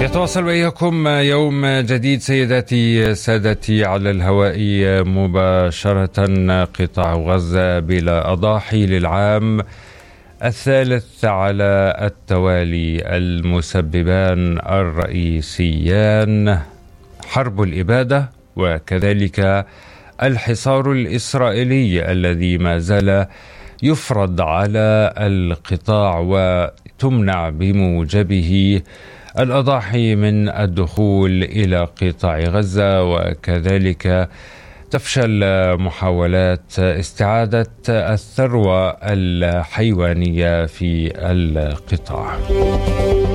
يتواصل وإياكم يوم جديد سيداتي سادتي على الهواء مباشرة. قطاع غزة بلا أضاحي للعام الثالث على التوالي. المسببان الرئيسيان حرب الإبادة وكذلك الحصار الإسرائيلي الذي ما زال يفرض على القطاع وتمنع بموجبه الأضاحي من الدخول إلى قطاع غزة، وكذلك تفشل محاولات استعادة الثروة الحيوانية في القطاع.